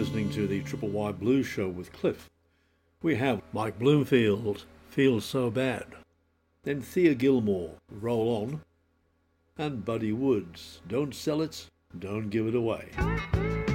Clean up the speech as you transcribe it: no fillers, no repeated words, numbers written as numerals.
listening to the Triple Y Blues Show with Cliff. We have Mike Bloomfield, Feels So Bad. Then Thea Gilmore, Roll On. And Buddy Woods, Don't Sell It, Don't Give It Away.